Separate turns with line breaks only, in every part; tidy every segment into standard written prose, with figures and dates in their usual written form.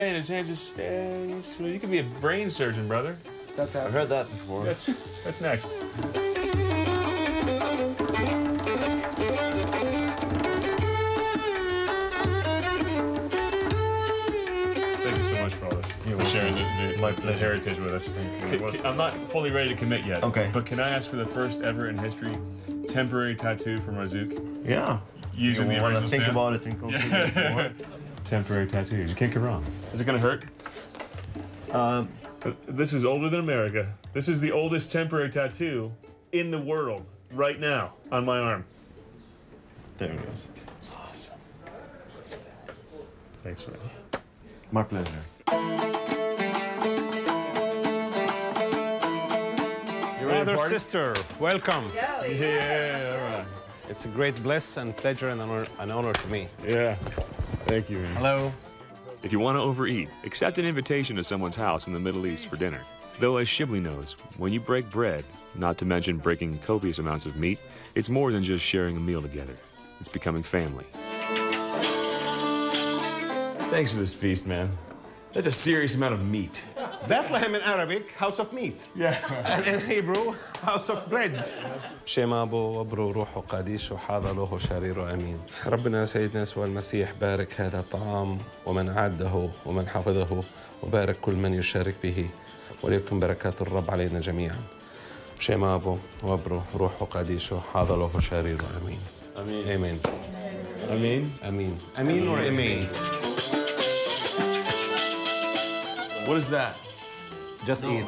And his hands just you could be a brain surgeon, brother.
That's how
I've heard that before.
That's next. Thank you so much for all this. For sharing the heritage with us. I'm not fully ready to commit yet.
Okay.
But can I ask for the first ever in history temporary tattoo from Marzouk?
Yeah.
Using the
You want
original
to think
stamp?
about it and consider it more.
Temporary tattoos. You can't go wrong. Is it gonna hurt? This is older than America. This is the oldest temporary tattoo in the world right now on my arm.
There it is.
It's awesome. Thanks, man.
My pleasure.
You ready to
Brother,
party?
sister, welcome.
Yeah, all right.
It's a great bliss and pleasure and an honor to me.
Yeah. Thank you, man.
Hello.
If you want to overeat, accept an invitation to someone's house in the Middle East for dinner. Though, as Shibli knows, when you break bread, not to mention breaking copious amounts of meat, it's more than just sharing a meal together. It's becoming family.
Thanks for this feast, man. That's a serious amount of meat.
Bethlehem in Arabic, house of meat.
Yeah.
And in Hebrew, house of bread. بشيم أبو وبرو روح قديش وحاض له شرير أمين. ربنا سيدنا يسوع المسيح بارك هذا الطعام ومن أعده ومن حفظه وبارك كل من يشارك به وليكن بركات الرب علينا جميعا. بشيم أبو وبرو روح قديش وحاض له شرير أمين.
Amin.
Amen.
Amin?
Amin. Amin or Amen?
What is that?
Just eat.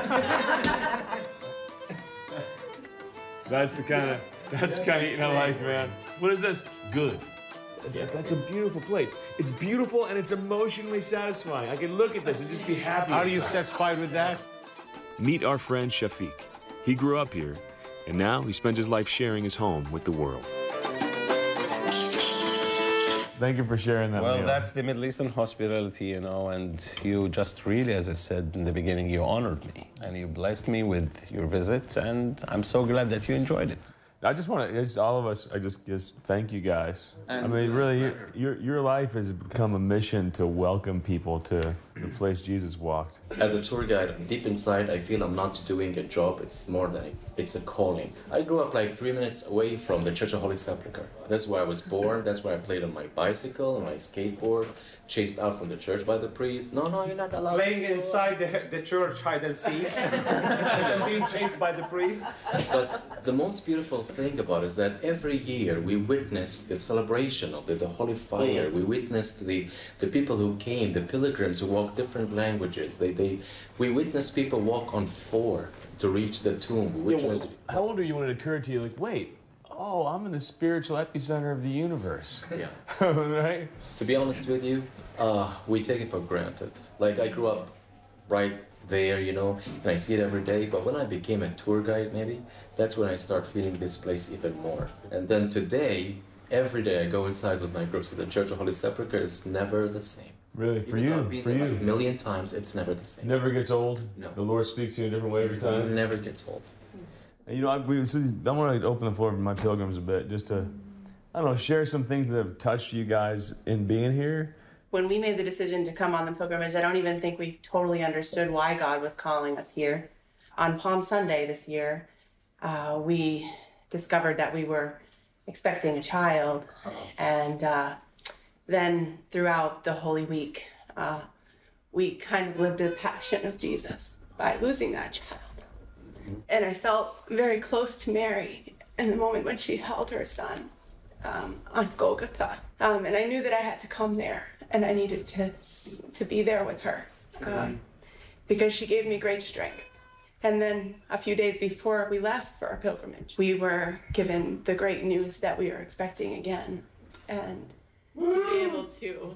That's the kind of eating I like, man. What is this? Good. That's a beautiful plate. It's beautiful and it's emotionally satisfying. I can look at this and just be happy.
Are you satisfied with that?
Meet our friend Shafiq. He grew up here, and now he spends his life sharing his home with the world.
Thank you for sharing that
Well,
meal.
that's the Middle Eastern hospitality, you know, and you just really, as I said in the beginning, you honored me and you blessed me with your visit, and I'm so glad that you enjoyed it.
I just want to, all of us, I just thank you guys. I mean, really, your life has become a mission to welcome people to the place Jesus walked.
As a tour guide, deep inside, I feel I'm not doing a job. It's more than it's a calling. I grew up like 3 minutes away from the Church of Holy Sepulchre. That's where I was born. That's where I played on my bicycle and my skateboard, chased out from the church by the priest. No, you're not allowed.
Playing inside the church, hide and seek, and being chased by the priests.
But the most beautiful thing about it is that every year we witness the celebration of the Holy Fire. We witnessed the people who came, the pilgrims who walked different languages. We witnessed people walk on 4 to reach the tomb.
How old are you when it occurred to you, like, wait, oh, I'm in the spiritual epicenter of the universe?
Yeah.
Right?
To be honest with you, we take it for granted. Like, I grew up right there, you know, and I see it every day. But when I became a tour guide, maybe, that's when I start feeling this place even more. And then today, every day I go inside with my group. So the Church of Holy Sepulchre is never the same.
Really, for
Even though
you,
I've been
for
there
you.
like a million times, it's never the same.
Never gets old?
No.
The Lord speaks to you in a different way every time?
It never gets old.
And, you know, I want to open the floor for my pilgrims a bit, just to, I don't know, share some things that have touched you guys in being here.
When we made the decision to come on the pilgrimage, I don't even think we totally understood why God was calling us here. On Palm Sunday this year, we discovered that we were expecting a child. And then throughout the Holy Week, we kind of lived the passion of Jesus by losing that child. And I felt very close to Mary in the moment when she held her son on Golgotha. And I knew that I had to come there, and I needed to be there with her because she gave me great strength. And then a few days before we left for our pilgrimage, we were given the great news that we were expecting again. And to be able to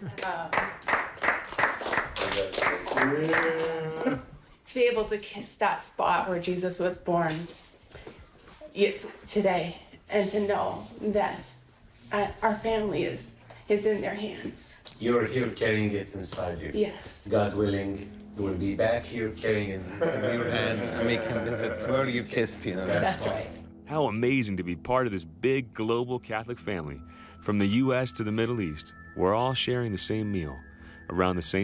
be able to kiss that spot where Jesus was born today, and to know that our family is in their hands.
You're here carrying it inside you.
Yes.
God willing, you will be back here carrying it in your hand and making visits where you kissed, you know.
That's right.
How amazing to be part of this big global Catholic family. From the U.S. to the Middle East, we're all sharing the same meal around the same